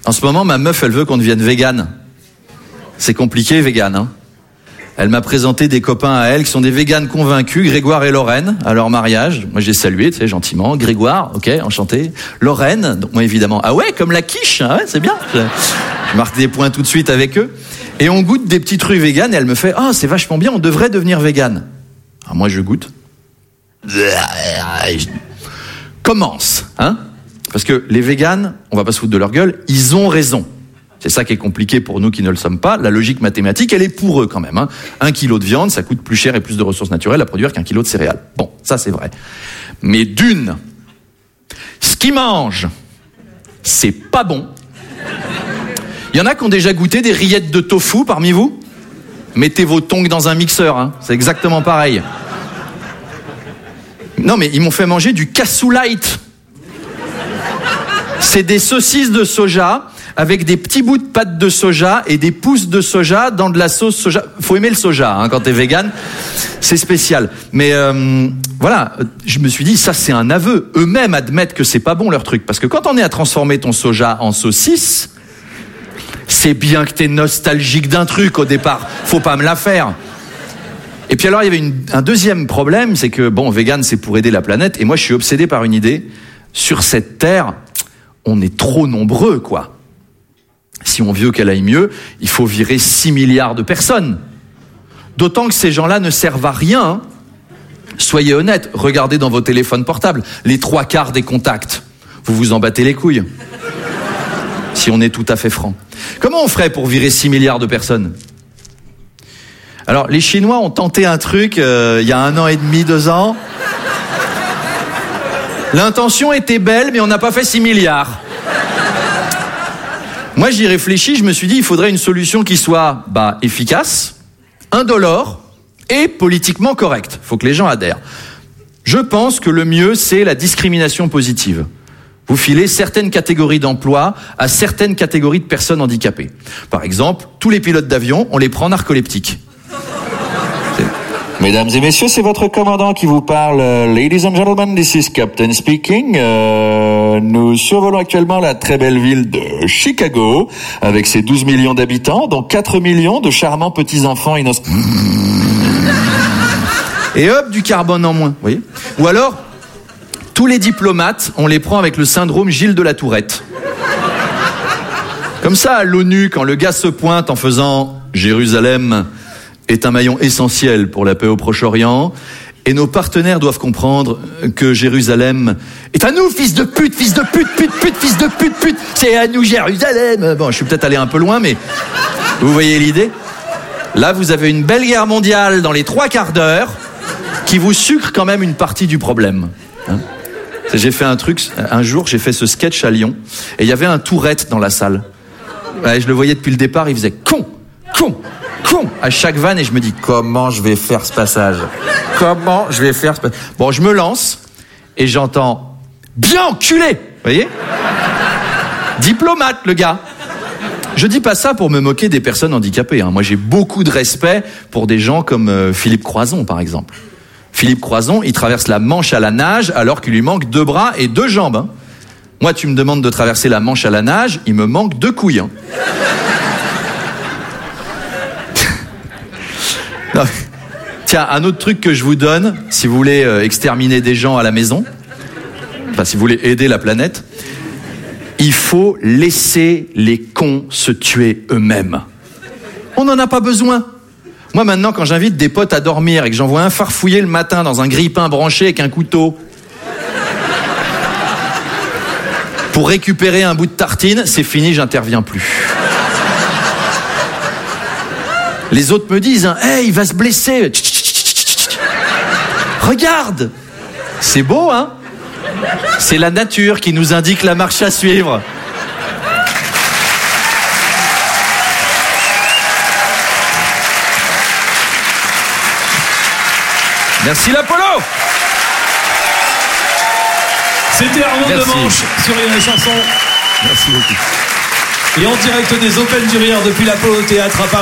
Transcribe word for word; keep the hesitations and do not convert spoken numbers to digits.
En ce moment, ma meuf, elle veut qu'on devienne végane. C'est compliqué, végane, hein. Elle m'a présenté des copains à elle qui sont des véganes convaincus, Grégoire et Lorraine, à leur mariage. Moi, j'ai salué, tu sais, gentiment. Grégoire, ok, enchanté. Lorraine, donc moi, évidemment, ah ouais, comme la quiche, hein, ouais, c'est bien. Je, je marque des points tout de suite avec eux. Et on goûte des petits trucs véganes et elle me fait, ah, oh, c'est vachement bien, on devrait devenir végane. Alors moi, je goûte. Commence, hein. Parce que les véganes, on va pas se foutre de leur gueule, ils ont raison. C'est ça qui est compliqué pour nous qui ne le sommes pas. La logique mathématique, elle est pour eux quand même. Hein. Un kilo de viande, ça coûte plus cher et plus de ressources naturelles à produire qu'un kilo de céréales. Bon, ça c'est vrai. Mais d'une, ce qu'ils mangent, c'est pas bon. Il y en a qui ont déjà goûté des rillettes de tofu parmi vous ? Mettez vos tongs dans un mixeur, hein. C'est exactement pareil. Non mais ils m'ont fait manger du cassoulight. C'est des saucisses de soja avec des petits bouts de pâte de soja et des pousses de soja dans de la sauce soja. Faut aimer le soja hein, quand t'es vegan, c'est spécial. Mais euh, voilà, je me suis dit, ça c'est un aveu. Eux-mêmes admettent que c'est pas bon leur truc. Parce que quand on est à transformer ton soja en saucisse, c'est bien que t'es nostalgique d'un truc au départ. Faut pas me la faire. Et puis alors, il y avait une, un deuxième problème, c'est que, bon, vegan, c'est pour aider la planète. Et moi, je suis obsédé par une idée. Sur cette terre, on est trop nombreux, quoi. Si on veut qu'elle aille mieux, il faut virer six milliards de personnes. D'autant que ces gens-là ne servent à rien. Hein. Soyez honnêtes, regardez dans vos téléphones portables. Les trois quarts des contacts, vous vous en battez les couilles. Si on est tout à fait franc. Comment on ferait pour virer six milliards de personnes ? Alors, les Chinois ont tenté un truc euh, il y a un an et demi, deux ans. L'intention était belle, mais on n'a pas fait six milliards. Moi, j'y réfléchis, je me suis dit, il faudrait une solution qui soit bah, efficace, indolore et politiquement correcte. Il faut que les gens adhèrent. Je pense que le mieux, c'est la discrimination positive. Vous filez certaines catégories d'emplois à certaines catégories de personnes handicapées. Par exemple, tous les pilotes d'avion, on les prend narcoleptiques. Mesdames et messieurs, c'est votre commandant qui vous parle. Ladies and gentlemen, this is Captain speaking. Euh, nous survolons actuellement la très belle ville de Chicago, avec ses douze millions d'habitants, dont quatre millions de charmants petits-enfants innocents. Et hop, du carbone en moins, vous voyez ? Ou alors, tous les diplomates, on les prend avec le syndrome Gilles de la Tourette. Comme ça, à l'ONU, quand le gars se pointe en faisant « Jérusalem », est un maillon essentiel pour la paix au Proche-Orient, et nos partenaires doivent comprendre que Jérusalem est à nous, fils de pute, fils de pute, pute, pute, fils de pute, pute, c'est à nous Jérusalem. Bon, je suis peut-être allé un peu loin, mais vous voyez l'idée ? Là, vous avez une belle guerre mondiale dans les trois quarts d'heure qui vous sucre quand même une partie du problème. Hein ? J'ai fait un truc, un jour, j'ai fait ce sketch à Lyon, et il y avait un Tourette dans la salle. Ouais, je le voyais depuis le départ, il faisait con, con, con à chaque vanne, et je me dis comment je vais faire ce passage ? Comment je vais faire ce passage ? Bon, je me lance et j'entends bien enculé, vous voyez ? Diplomate, le gars. Je dis pas ça pour me moquer des personnes handicapées. Hein. Moi, j'ai beaucoup de respect pour des gens comme euh, Philippe Croizon, par exemple. Philippe Croizon, il traverse la Manche à la nage alors qu'il lui manque deux bras et deux jambes. Hein. Moi, tu me demandes de traverser la Manche à la nage, il me manque deux couilles. Hein. Non. Tiens, un autre truc que je vous donne, si vous voulez euh, exterminer des gens à la maison, enfin si vous voulez aider la planète, il faut laisser les cons se tuer eux-mêmes. On n'en a pas besoin. Moi maintenant, quand j'invite des potes à dormir et que j'en vois un farfouiller le matin dans un grille-pain branché avec un couteau pour récupérer un bout de tartine, c'est fini, j'interviens plus. Les autres me disent, hein, hey, il va se blesser. Tch, tch, tch, tch, tch. Regarde, c'est beau, hein ? C'est la nature qui nous indique la marche à suivre. Merci l'Apollo. C'était Arnaud Demanche sur Rire et Chanson. Merci beaucoup. Et en direct des Open du Rire depuis l'Apollo Théâtre à Paris.